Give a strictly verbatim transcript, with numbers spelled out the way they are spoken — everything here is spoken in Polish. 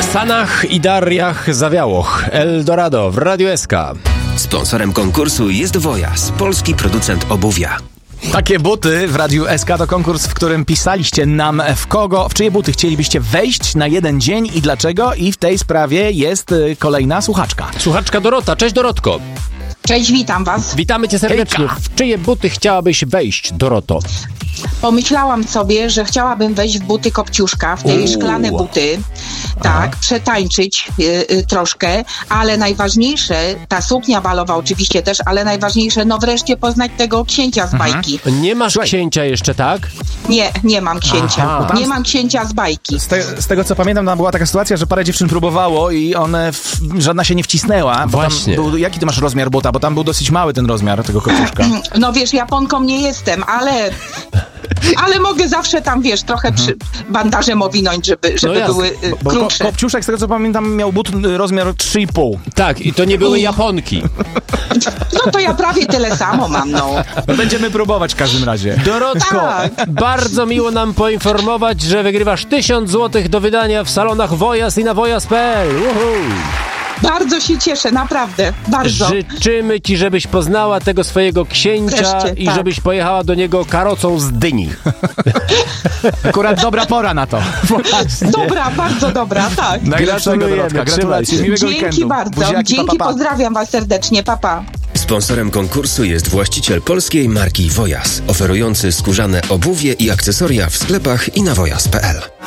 Sanach i Dariach Zawiałoch. Eldorado w Radiu S K. Sponsorem konkursu jest Wojas, polski producent obuwia. Takie buty w Radiu S K to konkurs, w którym pisaliście nam, w kogo, w czyje buty chcielibyście wejść na jeden dzień i dlaczego. I w tej sprawie jest kolejna słuchaczka. Słuchaczka Dorota. Cześć, Dorotko. Cześć, witam was. Witamy cię serdecznie. Hejka. W czyje buty chciałabyś wejść, Doroto? Pomyślałam sobie, że chciałabym wejść w buty Kopciuszka, w te Uuu. szklane buty, tak, przetańczyć y, y, troszkę, ale najważniejsze, ta suknia balowa oczywiście też, ale najważniejsze, no wreszcie poznać tego księcia z bajki. Nie masz Słuchaj. księcia jeszcze, tak? Nie, nie mam księcia. Aha. Nie mam księcia z bajki. Z, te, z tego co pamiętam, tam była taka sytuacja, że parę dziewczyn próbowało i one, w, żadna się nie wcisnęła. Bo Właśnie. Tam był, jaki ty masz rozmiar buta? Bo tam był dosyć mały ten rozmiar tego kopciuszka. No wiesz, Japonką nie jestem, ale... Ale mogę zawsze tam, wiesz, trochę przy bandażem owinąć, żeby, żeby jasne. były y, Bo ko- krótsze. kopciuszek, z tego co pamiętam, miał but y, rozmiar trzy i pół. Tak, i to nie były Japonki. No to ja prawie tyle samo mam, no. No, będziemy próbować w każdym razie. Dorotko, Tak. bardzo miło nam poinformować, że wygrywasz tysiąc złotych do wydania w salonach Wojas i na wojas kropka p l. Uhu. Bardzo się cieszę, naprawdę, bardzo. Życzymy ci, żebyś poznała tego swojego księcia Wreszcie, i tak. żebyś pojechała do niego karocą z dyni. Akurat dobra pora na to. Dobra, bardzo dobra, tak. Najlepszego, Gratulujemy, Dorotka. trzymaj Gratulacje, się. miłego Dzięki weekendu. bardzo, Buziaki, dzięki, pa, pa, pa. pozdrawiam was serdecznie, papa. Sponsorem konkursu jest właściciel polskiej marki Wojas, oferujący skórzane obuwie i akcesoria w sklepach i na wojas kropka p l.